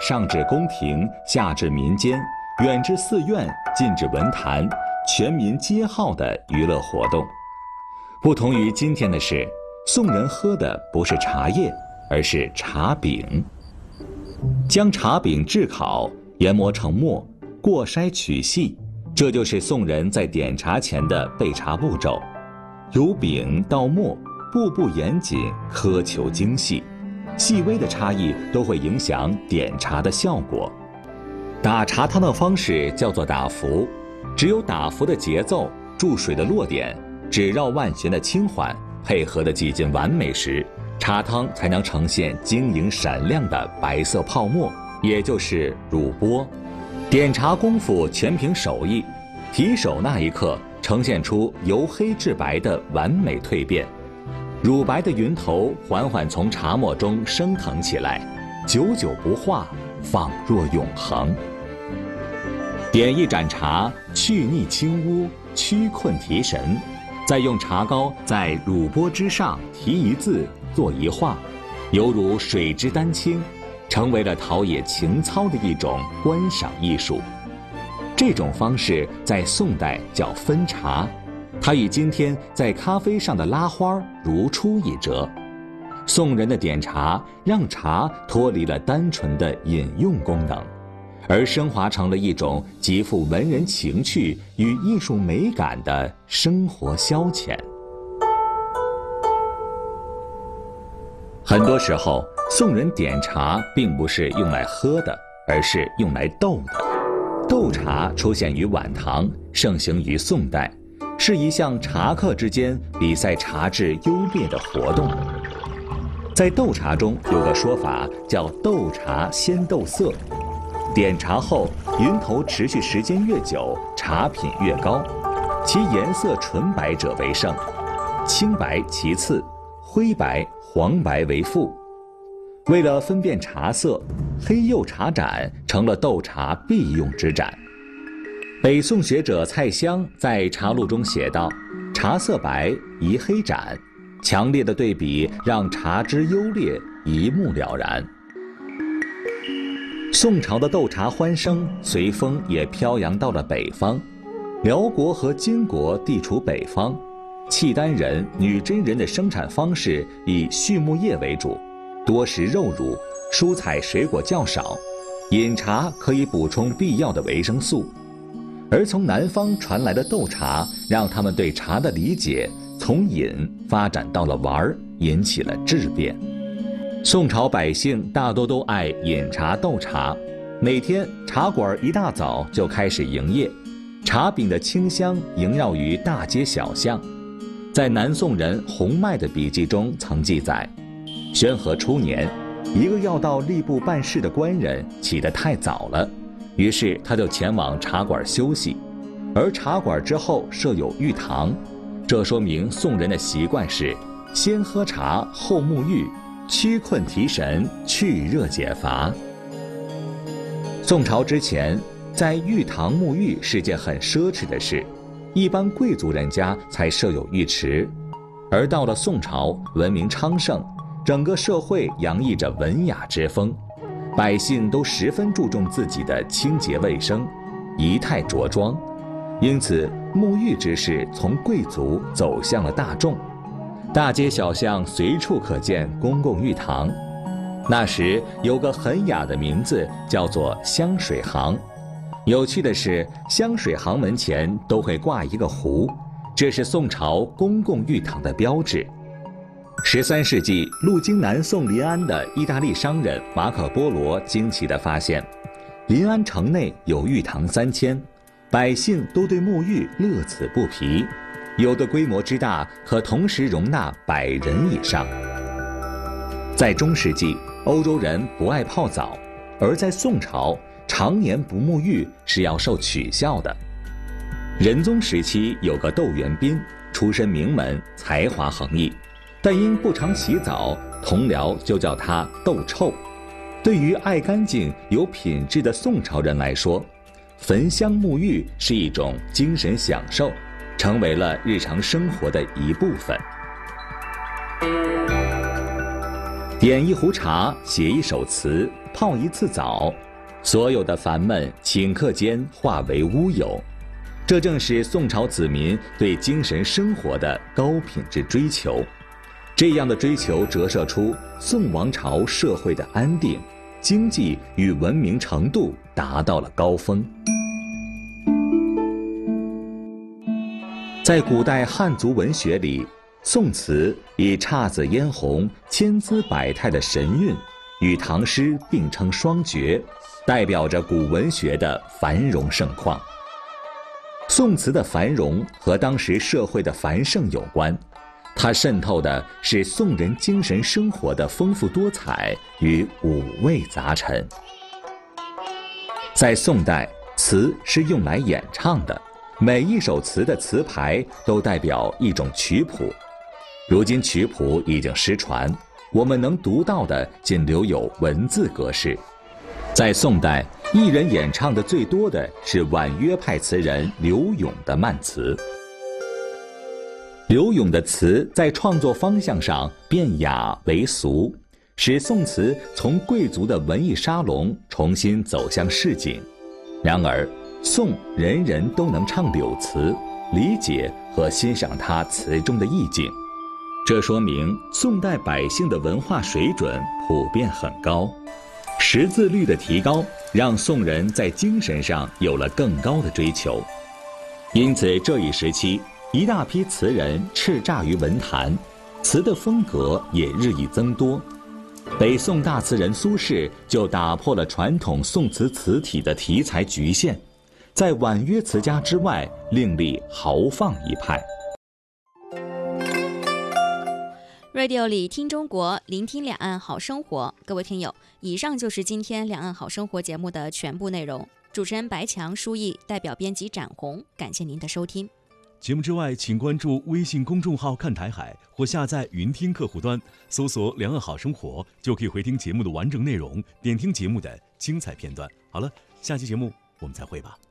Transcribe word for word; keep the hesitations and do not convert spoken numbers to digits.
上至宫廷，下至民间，远至寺院，近至文坛，全民皆好的娱乐活动。不同于今天的是，宋人喝的不是茶叶，而是茶饼。将茶饼炙烤，研磨成末，过筛取细，这就是宋人在点茶前的备茶步骤。由饼到末，步步严谨，苛求精细，细微的差异都会影响点茶的效果。打茶汤的方式叫做打浮，只有打浮的节奏、注水的落点、指绕万旋的轻缓，配合得几近完美时，茶汤才能呈现晶莹闪亮的白色泡沫，也就是乳波。点茶功夫全凭手艺，提手那一刻呈现出由黑至白的完美蜕变，乳白的云头缓缓从茶沫中升腾起来，久久不化，仿若永恒。点一盏茶，去腻清污，驱困提神，再用茶膏在乳波之上题一字，作一画，犹如水之丹青，成为了陶冶情操的一种观赏艺术。这种方式在宋代叫分茶，它与今天在咖啡上的拉花如出一辙。宋人的点茶让茶脱离了单纯的饮用功能，而升华成了一种极富文人情趣与艺术美感的生活消遣。很多时候，宋人点茶并不是用来喝的，而是用来斗的。斗茶出现于晚唐，盛行于宋代，是一项茶客之间比赛茶质优劣的活动。在斗茶中有个说法叫斗茶先斗色，点茶后云头持续时间越久，茶品越高，其颜色纯白者为胜，青白其次，灰白、黄白为副。为了分辨茶色，黑釉茶盏成了斗茶必用之盏。北宋学者蔡襄在茶录中写道：茶色白，宜黑盏。强烈的对比让茶之优劣一目了然。宋朝的斗茶欢声随风也飘扬到了北方，辽国和金国地处北方，契丹人、女真人的生产方式以畜牧业为主，多食肉乳，蔬菜水果较少，饮茶可以补充必要的维生素。而从南方传来的斗茶，让他们对茶的理解从饮发展到了玩，引起了质变。宋朝百姓大多都爱饮茶斗茶，每天茶馆一大早就开始营业，茶饼的清香萦绕于大街小巷。在南宋人洪迈的笔记中曾记载，宣和初年，一个要到吏部办事的官人起得太早了，于是他就前往茶馆休息，而茶馆之后设有浴堂，这说明宋人的习惯是先喝茶后沐浴，驱困提神，去热解乏。宋朝之前，在浴堂沐浴是件很奢侈的事，一般贵族人家才设有浴池。而到了宋朝，文明昌盛，整个社会洋溢着文雅之风，百姓都十分注重自己的清洁卫生、仪态着装，因此沐浴之事从贵族走向了大众。大街小巷随处可见公共浴堂，那时有个很雅的名字，叫做香水行。有趣的是，香水行门前都会挂一个壶，这是宋朝公共浴堂的标志。十三世纪，路经南宋临安的意大利商人马可波罗惊奇地发现，临安城内有浴堂三千，百姓都对沐浴乐此不疲，有的规模之大，可同时容纳百人以上。在中世纪，欧洲人不爱泡澡，而在宋朝，常年不沐浴是要受取笑的。仁宗时期有个窦元彬，出身名门，才华横溢，但因不常洗澡，同僚就叫他窦臭。对于爱干净有品质的宋朝人来说，焚香沐浴是一种精神享受，成为了日常生活的一部分。 点一壶茶，写一首词，泡一次澡，所有的烦闷顷刻间化为乌有。这正是宋朝子民对精神生活的高品质追求。这样的追求折射出宋王朝社会的安定，经济与文明程度达到了高峰。在古代汉族文学里，宋词以姹紫嫣红、千姿百态的神韵，与唐诗并称双绝，代表着古文学的繁荣盛况。宋词的繁荣和当时社会的繁盛有关，它渗透的是宋人精神生活的丰富多彩与五味杂陈。在宋代，词是用来演唱的，每一首词的词牌都代表一种曲谱。如今曲谱已经失传，我们能读到的仅留有文字格式。在宋代，艺人演唱的最多的是婉约派词人柳永的慢词。柳永的词在创作方向上变雅为俗，使宋词从贵族的文艺沙龙重新走向市井。然而，宋人人都能唱柳词，理解和欣赏它词中的意境。这说明宋代百姓的文化水准普遍很高，识字率的提高让宋人在精神上有了更高的追求。因此这一时期，一大批词人叱咤于文坛，词的风格也日益增多。北宋大词人苏轼就打破了传统宋词词体的题材局限，在婉约词家之外另立豪放一派。 Radio 里听中国，聆听两岸好生活。各位听友，以上就是今天两岸好生活节目的全部内容。主持人白强、舒毅，代表编辑展红，感谢您的收听。 节目之外，请关注微信公众号看台海，或下载云听客户端，搜索两岸好生活，就可以回听节目的完整内容，点听节目的精彩片段。好了，下期节目我们再会吧。